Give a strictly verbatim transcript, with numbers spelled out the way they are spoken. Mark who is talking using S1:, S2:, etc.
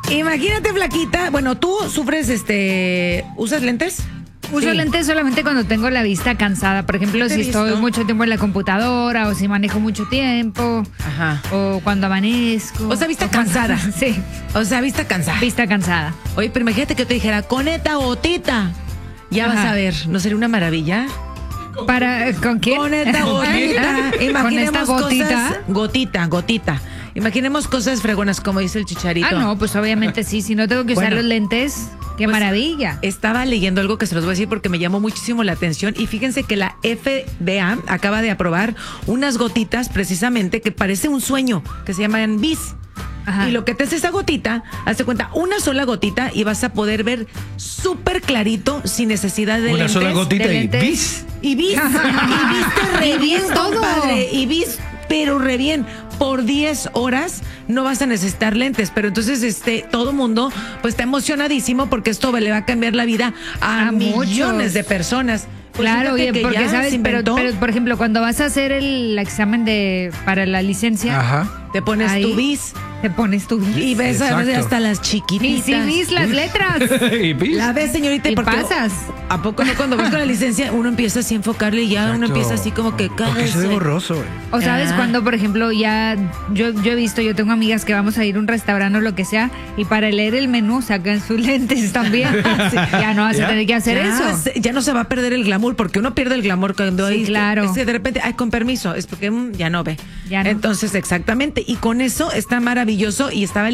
S1: Imagínate, flaquita. Bueno, tú sufres, este, ¿usas lentes?
S2: Uso
S1: Sí.
S2: lentes solamente cuando tengo la vista cansada. Por ejemplo,
S1: Te he
S2: si estoy
S1: visto.
S2: mucho tiempo en la computadora o si manejo mucho tiempo
S1: Ajá.
S2: o cuando amanezco.
S1: O sea, vista
S2: cuando-
S1: cansada.
S2: Sí,
S1: O sea, vista cansada.
S2: vista cansada.
S1: Oye, pero imagínate que yo te dijera, con esta gotita. Ya vas
S2: Ajá.
S1: a ver, ¿no sería una maravilla?
S2: Para, ¿con quién?
S1: Con esta gotita.
S2: Con
S1: Imaginemos
S2: esta gotita.
S1: cosas. Gotita, gotita. Imaginemos cosas fregonas, como dice el Chicharito.
S2: Ah, no, pues obviamente sí. Si no tengo que usar
S1: Bueno,
S2: los lentes, qué
S1: pues,
S2: maravilla.
S1: Estaba leyendo algo que se los voy a decir porque me llamó muchísimo la atención y fíjense que la F D A acaba de aprobar unas gotitas precisamente que parece un sueño, que se llaman B I S.
S2: Ajá.
S1: Y lo que te hace esa gotita, hazte cuenta, una sola gotita y vas a poder ver súper clarito sin necesidad de
S3: Una
S1: lentes.
S3: sola gotita
S2: de
S3: y
S2: lentes.
S3: bis.
S1: Y viste, y viste re
S2: Y
S1: bien,
S2: vis todo.
S1: compadre. Y viste, pero re bien. Por diez horas no vas a necesitar lentes. Pero entonces, este, todo mundo, pues está emocionadísimo porque esto le va a cambiar la vida a,
S2: A
S1: millones
S2: muchos.
S1: de personas. Pues
S2: Claro,
S1: fíjate
S2: oye,
S1: que
S2: porque
S1: ya
S2: sabes,
S1: se
S2: pero,
S1: inventó,
S2: pero por ejemplo, cuando vas a hacer el examen de para la licencia,
S3: Ajá.
S1: te pones
S2: ahí
S1: tu bis
S2: te pones tu bis.
S1: y ves a veces
S3: Exacto.
S1: hasta las
S2: Y
S1: chiquititas.
S2: sí vis las letras.
S3: y bis.
S1: La ves, señorita,
S2: Y
S1: porque
S2: pasas.
S1: ¿A poco no? Cuando vas con la licencia, uno empieza así a enfocarle y ya uno
S3: Exacto.
S1: empieza así como que cada
S3: Porque se ve
S1: vez-
S3: borroso, güey.
S2: O sabes
S1: Ah.
S2: cuando, por ejemplo, ya yo yo he visto, yo tengo amigas que vamos a ir a un restaurante o lo que sea y para leer el menú sacan sus lentes también. Sí, ya no vas a
S3: ¿Ya?
S2: tener que hacer
S1: ya,
S2: eso.
S1: se- ya no se va a perder el glamour, porque uno pierde el glamour cuando
S2: Sí,
S1: hay.
S2: claro.
S1: Es que de repente, ay, con permiso, es porque mm, ya no ve.
S2: Ya no.
S1: Entonces, exactamente. Y con eso está maravilloso y estaba